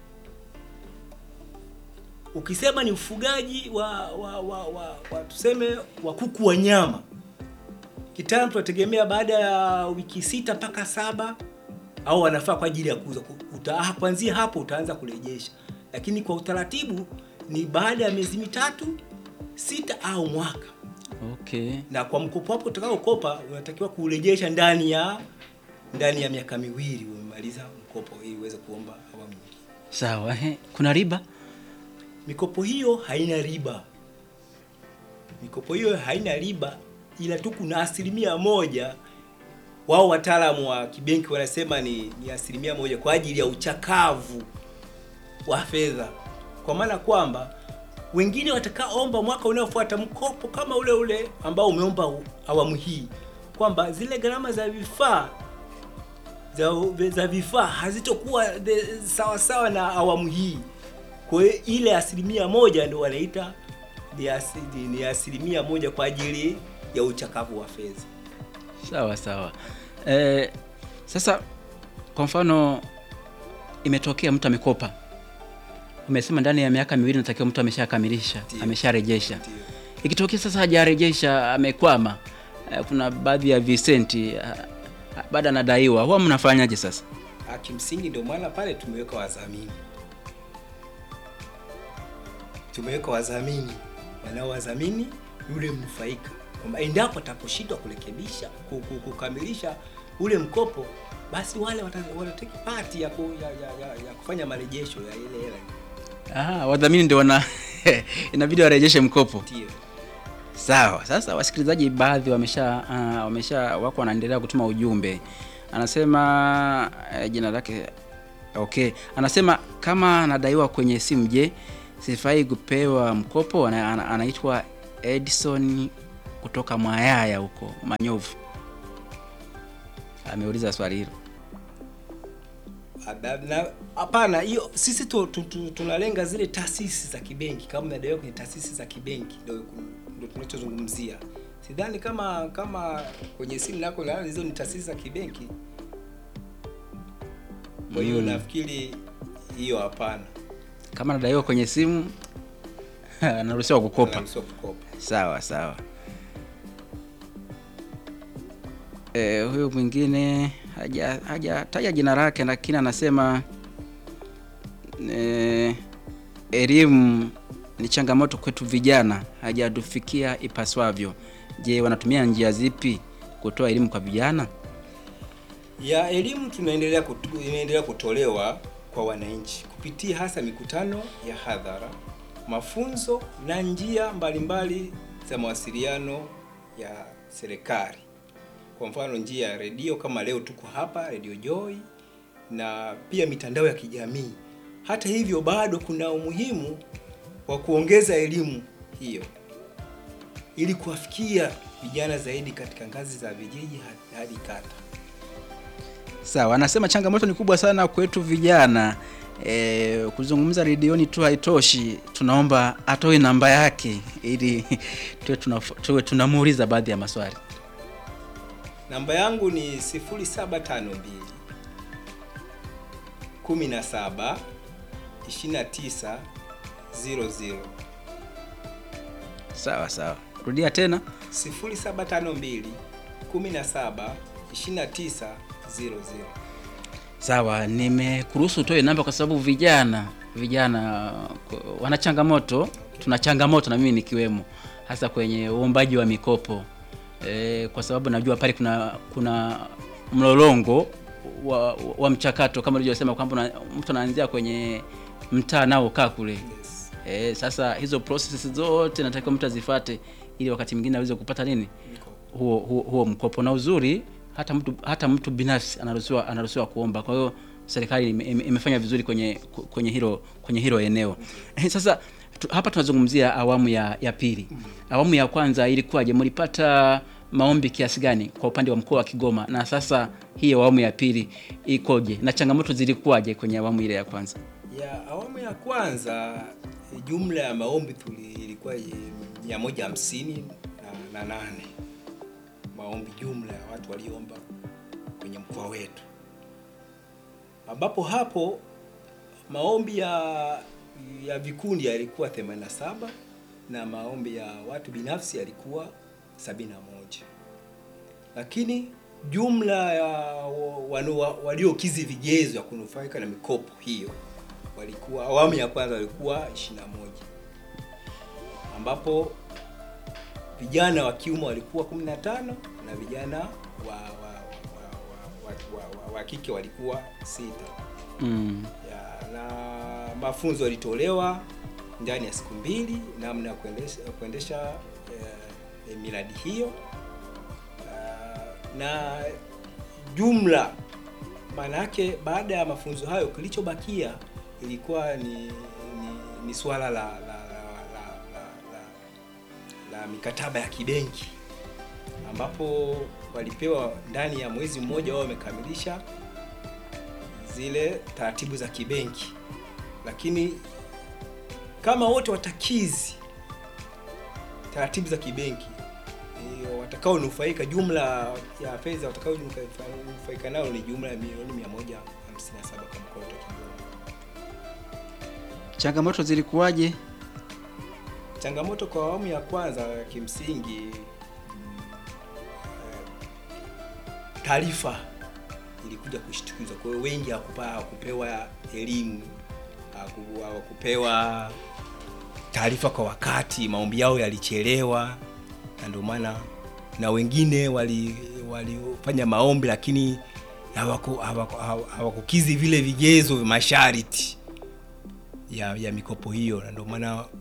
Ukisema ni ufugaji wa wa wa, wa, wa tuseme wa kuku wa nyama, kitaalamu tunategemea baada ya wiki sita mpaka saba au wanafaa kwa ajili ya kuuza. Kuanzia hapo utaanza kurejesha. Lakini kwa utaratibu ni baada ya miezi mitatu, sita au mwaka. Okay. Na kwa mkopo wako utakaokopa unatakiwa kurejesha ndani ya ndani ya miaka miwili umemaliza mkopo ili uweze kuomba awamu nyingine. Sawa. Eh, kuna riba? Mikopo hiyo haina riba. Mikopo hiyo haina riba, ila tu kuna asilimia moja wao wataalamu wa kibenki wanasema ni, ni asilimia moja kwa ajili ya uchakavu wa fedha. Kwa maana kwamba wengine watakaoomba mwaka unaofuata mkopo kama ule ule ambao umeomba awamu hii, kwamba zile gharama za vifaa za, za vifaa hazitokuwa sawa sawa na awamu hii. Kwa hiyo ile asilimia moja ndio wanaita ni, asili, ni asilimia moja kwa ajili ya uchakavu wa fedha. Sawa sawa. Eh, sasa kwa mfano imetokea mtu amekopa, umesema ndani ya miaka miwili natakiwa mtu ameshakamilisha, amesharejesha. Ikitokea sasa hajarejesha, amekwama, eh, kuna baadhi ya visenti baada anadaiwa, huwa mnafanyaje sasa? Kimsingi ndio maana pale tumeweka wadhamini. Tumeweka wadhamini wanaowadhamini yule mnufaika, kwamba endapo ataposhindwa kurekebisha kukamilisha ule mkopo, basi wale watateki pati ya, ku, ya, ya, ya, ya kufanya marejesho ya ile hela. Ah, wadhamini ndio wana inabidi warejeshe mkopo. Ndio. Sawa. Sasa wasikilizaji baadhi wamesha uh, wamesha wako wanaendelea kutuma ujumbe. Anasema uh, jina lake okay. Anasema kama anadaiwa kwenye simu, je, sifai kupewa mkopo? Ana, ana, anaitwa Edison kutoka Mwayaya huko Manyovu. Ameuliza swali hilo. Hapana, hiyo sisi tu, tu, tu, tunalenga zile taasisi za kibenki. Kama nadaiwa kwenye taasisi za kibenki ndio ndio tunachozungumzia. Sidhani kama kama kwenye simu lako la hizo ni taasisi za kibenki. Kwa hiyo mm. nafikiri hiyo hapana. Kama nadaiwa kwenye simu anaruhusiwa kukopa. Anaruhusiwa kukopa. Sawa sawa. Eh, huyo mwingine haja haja taja jina lake, lakini anasema eh, elimu ni changamoto kwetu vijana, hajatufikia ipaswavyo. Je, wanatumia njia zipi kutoa elimu kwa vijana? Ya elimu tunaendelea kutu, inaendelea kutolewa kwa wananchi kupitia hasa mikutano ya hadhara, mafunzo na njia mbalimbali za mawasiliano ya serikali. Kwa mfano njia ya redio kama leo tuko hapa Radio Joy, na pia mitandao ya kijamii. Hata hivyo bado kuna umuhimu wa kuongeza elimu hiyo ili kuwafikia vijana zaidi katika ngazi za vijiji hadi kata. Sawa, anasema changamoto ni kubwa sana kwetu vijana. E, kuzungumza redioni tu haitoshi. Tunaomba atoe namba yake ili tuwe tuwe tunamuuliza baadhi ya maswali. Namba yangu ni sifuri saba tano mbili kumi na saba ishirini na tisa zero zero. Sawa sawa. Rudia tena. sifuri saba tano mbili kumi na saba ishirini na tisa zero zero. Sawa, nimekuruhusu utoe namba kwa sababu vijana vijana wana changamoto, tuna changamoto na mimi nikiwemo, hasa kwenye uombaji wa mikopo. E, kwa sababu najua pale kuna kuna mlolongo wa, wa mchakato kama ulivyosema kwamba mtu anaanzia kwenye mtaa nao kaa kule. Yes. E, sasa hizo processes zote nataka mtu azifuate ili wakati mwingine aweze kupata nini? Huo, huo huo mkopo. Na uzuri hata mtu hata mtu binafsi anaruhusiwa anaruhusiwa kuomba. Kwa hiyo serikali imefanya vizuri kwenye kwenye hilo kwenye hilo eneo. E, sasa tu, hapa tunazungumzia awamu ya ya pili. Awamu ya kwanza ilikuwaje? Mlipata maombi kiasi gani kwa upande wa mkoa wa Kigoma, na sasa hii awamu ya pili ikoje na changamoto zilikuwaje kwenye awamu ile ya kwanza? Ya awamu ya kwanza jumla ya maombi ilikuwa mia moja hamsini na nane. Maombi jumla ya watu waliomba kwenye mkoa wetu. Ambapo hapo maombi ya ya vikundi yalikuwa themanini na saba na maombi ya watu binafsi yalikuwa sabini na moja. Lakini jumla ya waliokizi vigezo ya kunufaika na mikopo hiyo walikuwa awamu ya kwanza walikuwa ishirini na moja. Ambapo vijana wa kiume walikuwa kumi na tano na vijana wa wa wa wa, wa, wa, wa kike walikuwa sita. Mm. Ya, na mafunzo yalitolewa ndani ya siku mbili namna ya kuendesha kuendesha eh, miradi hiyo. Uh, na jumla maana yake baada ya mafunzo hayo kilichobakia ilikuwa ni ni, ni swala la la la, la, la, la mikataba ya kibenki, ambapo walipewa ndani ya mwezi mmoja wao wamekamilisha zile taratibu za kibenki. Lakini kama wote watakizi taratibu za kibenki, watakao nufaika jumla ya fedha watakao nufaika nao ni jumla ya milioni mia moja hamsini na saba kwa mkoa wa Kigoma. Changamoto zilikuwaje? Changamoto kwa awamu ya kwanza kimsingi taarifa ilikuja kushtukizwa. Kwa hiyo wengi hawakupewa elimu, hawakupewa taarifa kwa wakati, maombi yao yalichelewa, na ndio maana na wengine wali walifanya maombi lakini hawaku hawakukizi vile vigezo vya masharti ya ya mikopo hiyo, na ndio maana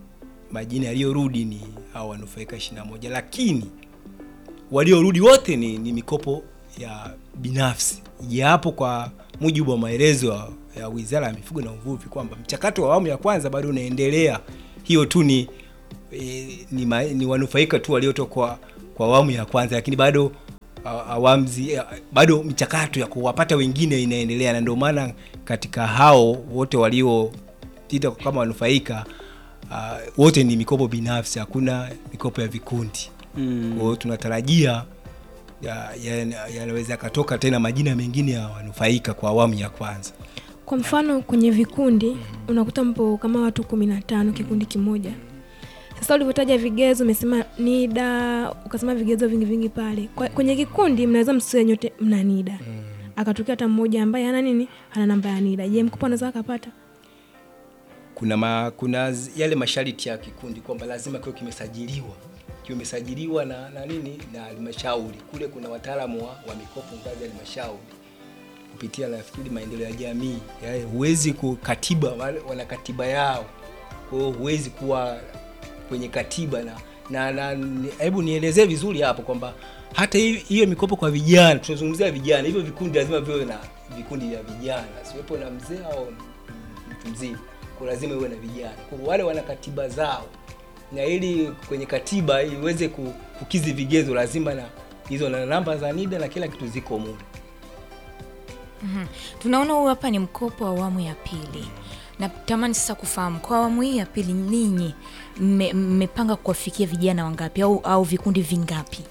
majina yaliyorudi ni hao wanufaika ishirini na moja, lakini waliorudi wote ni, ni mikopo ya binafsi, japo kwa mujibu wa maelezo ya Wizara ya Mifugo na Uvuvi kwamba mchakato wa awamu ya kwanza bado unaendelea. Hiyo tu ni e, ni, ma, ni wanufaika tu waliotoka kwa, kwa awamu ya kwanza, lakini bado awamzi bado mchakato ya kuwapata wengine inaendelea, na ndio maana katika hao wote walio tita kama wanufaika uh, wote ni mikopo binafsi, hakuna mikopo ya vikundi. Mm. Kwa hiyo tunatarajia yanaweza ya, ya katoka tena majina mengine ya wanufaika kwa awamu ya kwanza. Kwa mfano kwenye vikundi unakuta mpo kama watu kumi na tano kikundi kimoja. Sasa ulivyotaja vigezo umesema NIDA, ukasema vigezo vingi vingi pale. Kwa, kwenye kikundi mnaweza msiwe nyote mna NIDA. Mm. Akatokea hata mmoja ambaye hana nini? Hana namba ya NIDA. Je, mkopo anaweza akapata? Kuna ma, kuna yale masharti ya kikundi kwamba lazima kiwe kimesajiliwa. Kiwe kimesajiliwa na na nini? Na halmashauri. Kule kuna wataalamu wa, wa mikopo ngazi ya halmashauri. Kupitia nafikiri maendeleo ya jamii. Yaani huwezi kukatiba, wana katiba yao. Kwa hiyo huwezi kuwa kwenye katiba na na hebu nielezee vizuri hapo kwamba hata hiyo mikopo kwa vijana, tunazungumzia vijana, hivyo vikundi lazima viwe na vikundi vya vijana, siwepo na mzee au mtu mzima, kwa lazima iwe na vijana. Kwa wale wana katiba zao, na ili kwenye katiba iweze kukizi vigezo lazima na hizo na namba za NIDA na kila kitu ziko muda. Mhm. Tunaona huu hapa ni mkopo wa awamu ya pili. Na tamani sasa kufahamu kwa awamu hii ya pili ninyi mmepanga kuwafikia vijana wangapi au au vikundi vingapi?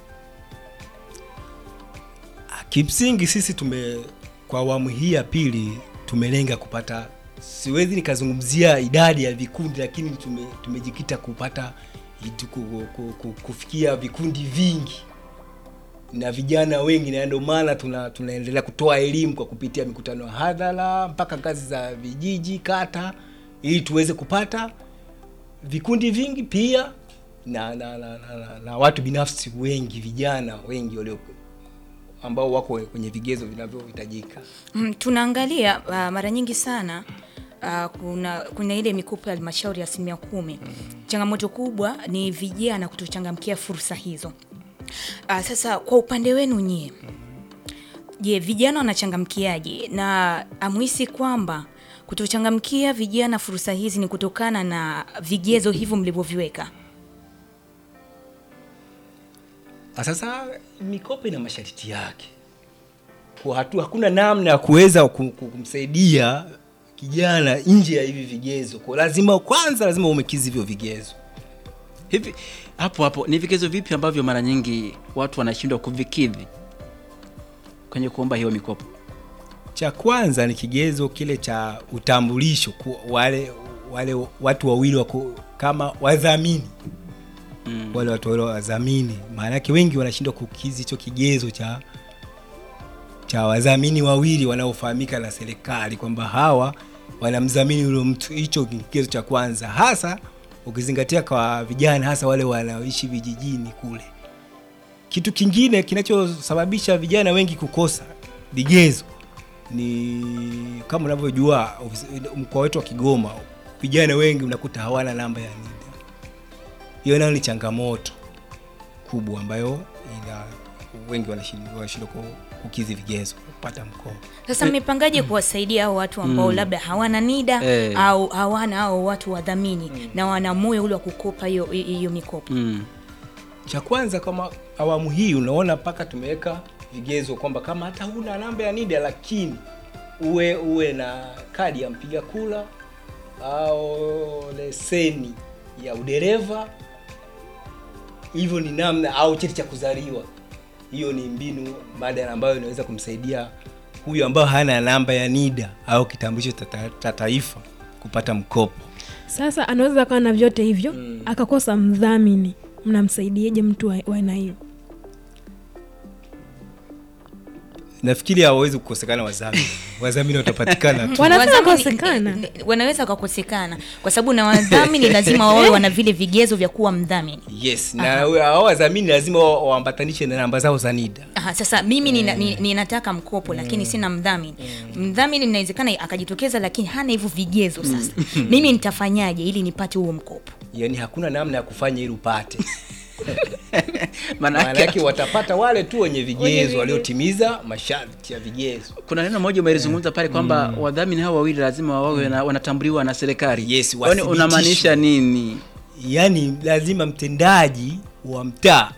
Kimsingi sisi tume kwa awamu hii ya pili tumelenga kupata, siwezi nikazungumzia idadi ya vikundi, lakini tume, tumejikita kupata kufikia vikundi vingi na vijana wengi, na ndio maana tuna tunaendelea kutoa elimu kwa kupitia mikutano ya hadhara mpaka ngazi za vijiji, kata, ili tuweze kupata vikundi vingi pia na na, na, na, na, na watu binafsi wengi, vijana wengi walio ambao wako kwenye vigezo vinavyohitajika. Mm, tunaangalia uh, mara nyingi sana uh, kuna kuna ile mikopo ya halmashauri ya asilimia kumi. Mm. Changamoto kubwa ni vijana kutochangamkia fursa hizo. Uh, sasa kwa upande wenu nyie, je, vijana wanachangamkiaje, na amuhisi kwamba kutochangamkia vijana fursa hizi ni kutokana na vigezo hivyo mlivyoviweka? Sasa mikopo ina masharti yake. Kwa hatu hakuna namna ya kuweza kumsaidia kijana nje ya hivi vigezo. Kwa lazima kwanza lazima umekizi hivyo vigezo. Hivi hapo hapo ni vigezo vipi ambavyo mara nyingi watu wanashindwa kuvikidhi kwenye kuomba hiyo mikopo? Cha kwanza ni kigezo kile cha utambulisho, wale wale watu wawili wako kama wadhamini. Mm. Wale watu wale wadhamini, maana yake wengi wanashindwa kukizi hicho kigezo cha cha wadhamini wawili wanaofahamika na serikali kwamba hawa wanamdhamini yule mtu. Hicho kigezo cha kwanza, hasa ukizingatia kwa vijana, hasa wale wanaoishi vijijini kule. Kitu kingine kinachosababisha vijana wengi kukosa vigezo ni kama unavyojua mkoa wetu wa Kigoma, vijana wengi unakuta hawana namba ya NIDA. Hiyo nayo ni changamoto kubwa ambayo ina wengi wanashindwa kukizi vigezo kupata mkopo. Sasa mmepangaje kuwasaidia hao watu ambao mm. labda hawana NIDA hey. au hawana hao watu wadhamini mm. na wana moyo ule wa kukopa hiyo hiyo mikopo? Mm. Cha kwanza kama awamu hii unaona paka tumeweka vigezo kwamba kama hata huna namba ya NIDA lakini uwe uwe na kadi ya mpiga kura au leseni ya udereva, hivyo ni namna, au cheti cha kuzaliwa. Hiyo ni mbinu baada ambayo inaweza kumsaidia huyu ambao hana namba ya NIDA au kitambulisho cha taifa kupata mkopo. Sasa anaweza kuwa na vyote hivyo mm. akakosa mdhamini, mnamsaidieje mtu wa aina hiyo? Nafikiri hawezi kukosekana wadhamini. Wadhamini watapatikana tu. Wanaweza kukosekana. Wanaweza kukosekana kwa sababu na wadhamini lazima wawe wana vile vigezo vya kuwa mdhamini. Yes, na hao wadhamini lazima waambatanishe na namba zao za NIDA. Aha, sasa mimi mm. ninataka ni, ni mkopo lakini mm. sina mdhamini. Mm. Mdhamini inawezekana akajitokeza lakini hana hivyo vigezo sasa. Mm. Mimi nitafanyaje ili nipate huo mkopo? Yaani hakuna namna ya kufanya ili upate. Maana yake watapata wale tu wenye vigezo waliotimiza masharti ya vigezo. Kuna neno moja umelizungumza pale kwamba mm. wadhamini hao wawili lazima wawe mm. wanatambuliwa na serikali. Yes, kwani unamaanisha nini? Yaani lazima mtendaji wa mtaa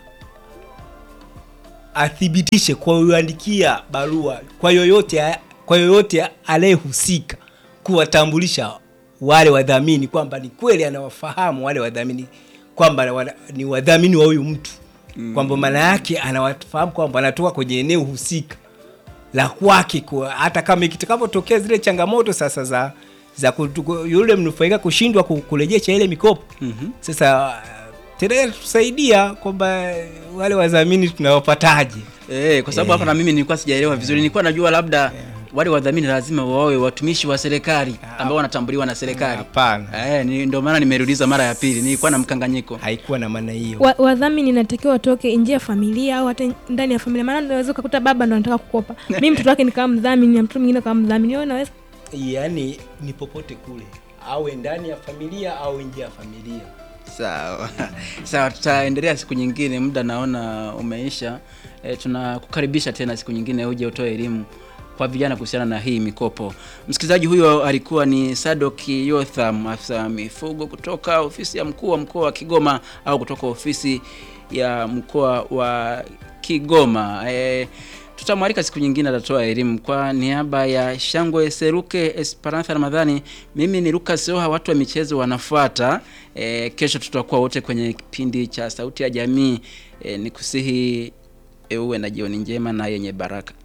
athibitishe kwa kuandikia barua kwa yoyote kwa yoyote aliyehusika kuwatambulisha wale wadhamini kwamba ni kweli anawafahamu wale wadhamini kwamba wa, ni wadhamini wa huyu mtu mm. kwamba maana yake anawafahamu kwamba anatoka kwenye eneo husika la kwake, kwa hata kama ikitakapotokea zile changamoto sasa za za kutuko, yule mnufaika kushindwa kurejesha ile mikopo mm-hmm. Sasa tena tusaidia kwamba wale wadhamini tunawapataje eh, kwa sababu hapa eh. na mimi nilikuwa sijaelewa vizuri, nilikuwa najua labda yeah. wale wadhamini lazima wawe watumishi wa serikali ambao wanatambuliwa na serikali. Hapana. Eh, ni ndio maana nimerudiza mara ya pili. Nilikuwa na mkanganyiko. Haikuwa na maana hiyo. Wa, wadhamini inatakiwa watoke nje ya familia au hata ndani ya familia. Maana unaweza kukuta baba ndo anataka kukopa. Mimi mtoto wake ni kama mdhamini na mtoto mwingine kama mdhamini. Wewe unaweza? Yaani ni popote kule. Awe ndani ya familia au nje ya familia. Sawa. Sawa, tutaendelea siku nyingine, muda naona umeisha. E, tunakukaribisha tena siku nyingine uje utoe elimu kwa vijana kuhusiana na hii mikopo. Msikilizaji, huyo alikuwa ni Sadoki Yotham, afisa mifugo kutoka ofisi ya mkuu wa mkoa wa Kigoma au kutoka ofisi ya mkoa wa Kigoma. E, tutamwalika siku nyingine atatoa elimu. Kwa niaba ya Shangwe Seruke, Esperanza Ramadhani, mimi ni Lucas Oha, watu wa michezo wanafuata. E, kesho tutakuwa wote kwenye kipindi cha Sauti ya Jamii. E, nikusihi e, uwe na jioni njema na yenye baraka.